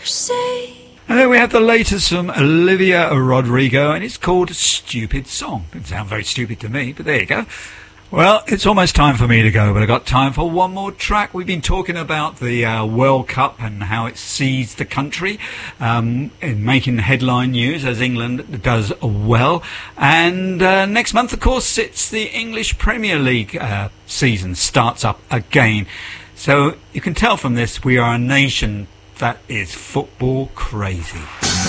And then we have the latest from Olivia Rodrigo, and it's called Stupid Song. Didn't sound very stupid to me, but there you go. Well, it's almost time for me to go, but I've got time for one more track. We've been talking about the World Cup and how it seized the country in making headline news, as England does well. And next month, of course, it's the English Premier League season starts up again. So you can tell from this, we are a nation that is football crazy.